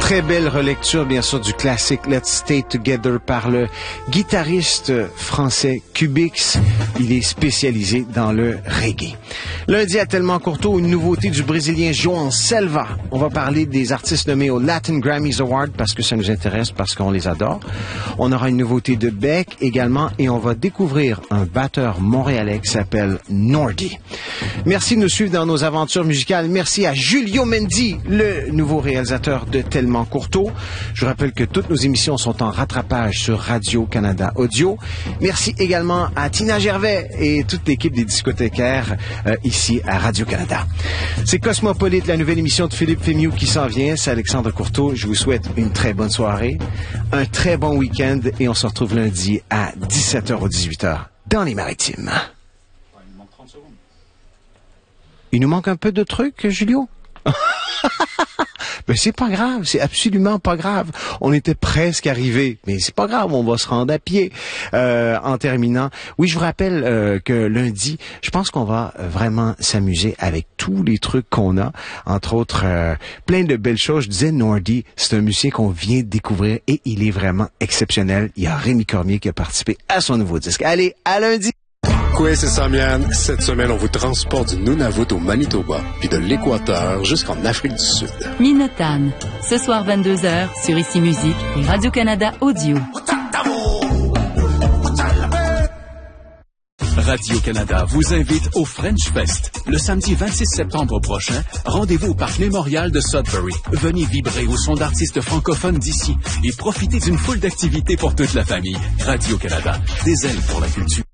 Très belle relecture, bien sûr, du classique Let's Stay Together par le guitariste français Cubix. Il est spécialisé dans le reggae. Lundi à Tellement Courteau, une nouveauté du Brésilien João Selva. On va parler des artistes nommés au Latin Grammys Award parce que ça nous intéresse, parce qu'on les adore. On aura une nouveauté de Beck également et on va découvrir un batteur montréalais qui s'appelle Nordy. Merci de nous suivre dans nos aventures musicales. Merci à Julio Mendy, le nouveau réalisateur de Tellement Courteau. Je vous rappelle que toutes nos émissions sont en rattrapage sur Radio-Canada Audio. Merci également à Tina Gervais et toute l'équipe des discothécaires ici à Radio-Canada. C'est Cosmopolite, la nouvelle émission de Philippe Fémiou qui s'en vient. C'est Alexandre Courteau. Je vous souhaite une très bonne soirée, un très bon week-end et on se retrouve lundi à 17h ou 18h dans les Maritimes. Il nous manque 30 secondes. Il nous manque un peu de trucs, Julio? Ben c'est pas grave, c'est absolument pas grave. On était presque arrivé, mais c'est pas grave, on va se rendre à pied. En terminant, oui, je vous rappelle que lundi, je pense qu'on va vraiment s'amuser avec tous les trucs qu'on a, entre autres plein de belles choses. Je disais Nordy, c'est un musicien qu'on vient de découvrir et il est vraiment exceptionnel. Il y a Rémi Cormier qui a participé à son nouveau disque. Allez, à lundi! Oui, c'est Samian. Cette semaine, on vous transporte du Nunavut au Manitoba, puis de l'Équateur jusqu'en Afrique du Sud. Minotan, ce soir 22h sur Ici Musique et Radio-Canada Audio. Radio-Canada vous invite au French Fest. Le samedi 26 septembre prochain, rendez-vous au parc mémorial de Sudbury. Venez vibrer au son d'artistes francophones d'ici et profitez d'une foule d'activités pour toute la famille. Radio-Canada, des ailes pour la culture.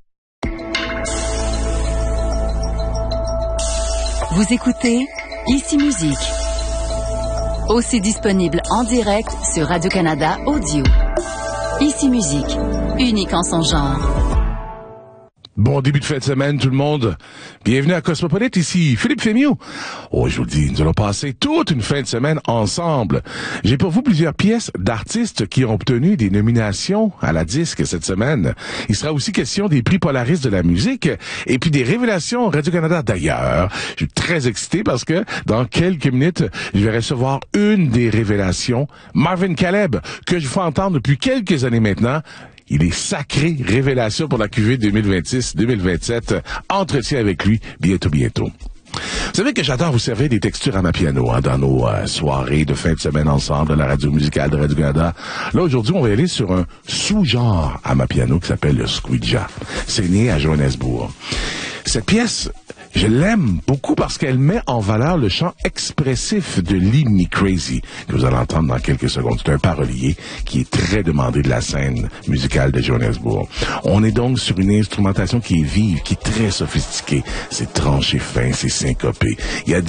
Vous écoutez Ici Musique. Aussi disponible en direct sur Radio-Canada Audio. Ici Musique, unique en son genre. Bon début de fin de semaine, tout le monde. Bienvenue à Cosmopolite, ici Philippe Fémiou. Oh, je vous le dis, nous allons passer toute une fin de semaine ensemble. J'ai pour vous plusieurs pièces d'artistes qui ont obtenu des nominations à la disque cette semaine. Il sera aussi question des prix Polaris de la musique et puis des révélations Radio-Canada. D'ailleurs, je suis très excité parce que dans quelques minutes, je vais recevoir une des révélations, Marvin Caleb, que je fais entendre depuis quelques années maintenant. Il est sacré révélation pour la cuvée 2026-2027. Entretien avec lui bientôt. Vous savez que j'adore vous servir des textures à ma piano dans nos soirées de fin de semaine ensemble à la radio musicale de Radio-Canada. Là, aujourd'hui, on va aller sur un sous-genre à ma piano qui s'appelle le squidja. C'est né à Johannesburg. Cette pièce, je l'aime beaucoup parce qu'elle met en valeur le chant expressif de Lead Me Crazy, que vous allez entendre dans quelques secondes. C'est un parolier qui est très demandé de la scène musicale de Johannesburg. On est donc sur une instrumentation qui est vive, qui est très sophistiquée. C'est tranché fin, c'est syncopé. Il y a